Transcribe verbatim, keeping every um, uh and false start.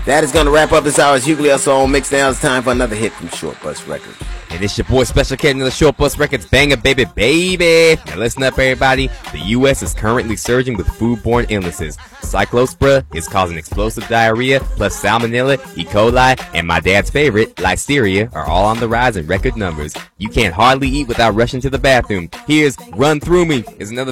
That is going to wrap up this hour's Hughley Soul Mix. Now it's time for another hit from Short Bus Records. And it's your boy Special K of the Short Bus Records banger, baby, baby. Now listen up, everybody. The U S is currently surging with foodborne illnesses. Cyclospora is causing explosive diarrhea, plus salmonella, E. coli, and my dad's favorite, listeria, are all on the rise in record numbers. You can't hardly eat without rushing to the bathroom. Here's Run Through Me is another